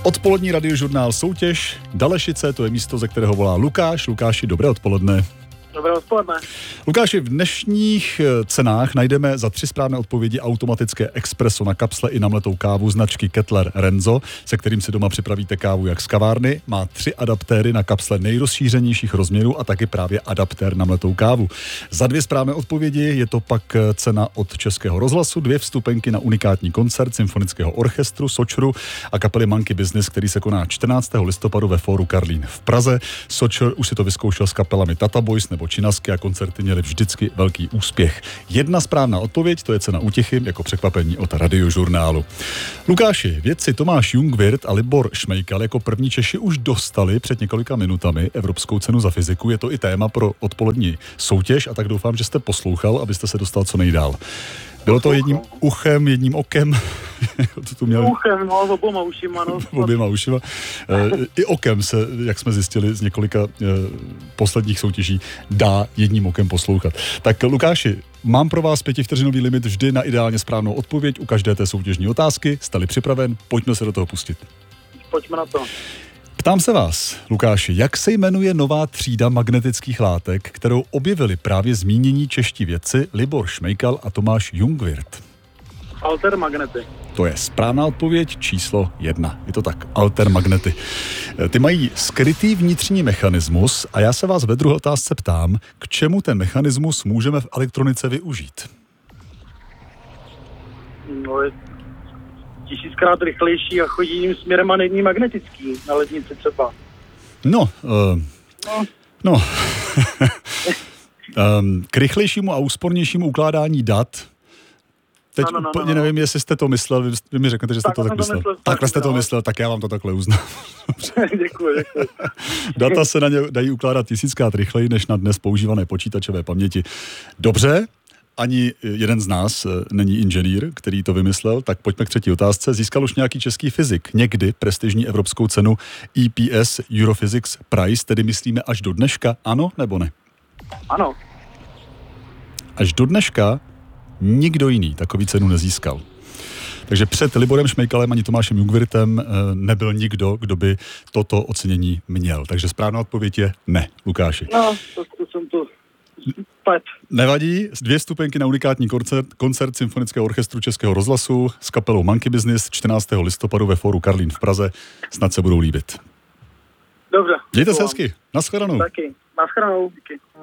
Odpolední radiožurnál Soutěž. Dalešice, to je místo, ze kterého volá Lukáš. Lukáši, dobré odpoledne. Dobré odpoledne. Lukáši, v dnešních cenách najdeme za 3 správné odpovědi automatické espresso na kapsle i namletou kávu značky Kettler Renzo, se kterým si doma připravíte kávu jak z kavárny. Má 3 adaptéry na kapsle nejrozšířenějších rozměrů a taky právě adaptér na mletou kávu. Za 2 správné odpovědi je to pak cena od Českého rozhlasu, 2 vstupenky na unikátní koncert Symfonického orchestru, Sočru a kapely Monkey Business, který se koná 14. listopadu ve Fóru Karlín v Praze. Sočr už si to vyzkoušel s kapelami Tata Boys nebo Činasky a koncerty měly vždycky velký úspěch. 1 správná odpověď, to je cena útěchy jako překvapení od radiožurnálu. Lukáši, vědci Tomáš Jungwirth a Libor Šmejkal jako první Češi už dostali před několika minutami Evropskou cenu za fyziku. Je to i téma pro odpolední soutěž a tak doufám, že jste poslouchal, abyste se dostal co nejdál. Bylo to jedním uchem, jedním okem? Co tu měl? Uchem, no, oběma ušima, no. Oběma ušima. I okem se, jak jsme zjistili z několika posledních soutěží, dá jedním okem poslouchat. Tak Lukáši, mám pro vás 5vteřinový limit vždy na ideálně správnou odpověď u každé té soutěžní otázky. Jste-li připraven? Pojďme se do toho pustit. Pojďme na to. Ptám se vás, Lukáši, jak se jmenuje nová třída magnetických látek, kterou objevili právě zmínění čeští vědci Libor Šmejkal a Tomáš Jungwirth? Altermagnety. To je správná odpověď číslo 1. Je to tak, altermagnety. Ty mají skrytý vnitřní mechanismus a já se vás ve druhé otázce ptám, k čemu ten mechanismus můžeme v elektronice využít? No, je 1000krát rychlejší a chodí jiným směrem a není magnetický na lednici třeba. K rychlejšímu a úspornějšímu ukládání dat. Teď úplně nevím, jestli jste to myslel, vy mi řeknete, že jste to tak myslel. Takhle jste to myslel, tak já vám to takhle uznám. Děkuji. Data se na ně dají ukládat 1000krát rychleji, než na dnes používané počítačové paměti. Dobře, ani jeden z nás není inženýr, který to vymyslel, tak pojďme k třetí otázce. Získal už nějaký český fyzik někdy prestižní evropskou cenu EPS Europhysics Prize, tedy myslíme až do dneška, ano nebo ne? Ano. Až do dneška nikdo jiný takový cenu nezískal. Takže před Liborem Šmejkalem ani Tomášem Jungwirthem nebyl nikdo, kdo by toto ocenění měl. Takže správná odpověď je ne, Lukáši. No, to jsem to splet. Nevadí, 2 vstupenky na unikátní koncert Symfonického orchestru Českého rozhlasu s kapelou Monkey Business 14. listopadu ve Fóru Karlín v Praze. Snad se budou líbit. Dobře. Mějte se hezky. Naschledanou. Taky. Naschledanou. Díky.